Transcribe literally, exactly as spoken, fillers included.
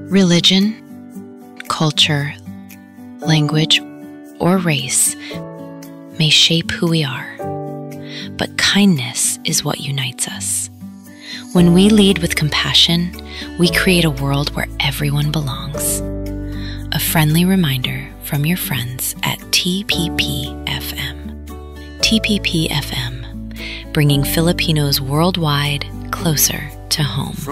Religion, culture, language, or race may shape who we are, but kindness is what unites us. When we lead with compassion, we create a world where everyone belongs. A friendly reminder from your friends at T P P F M. T P P F M, bringing Filipinos worldwide closer to home.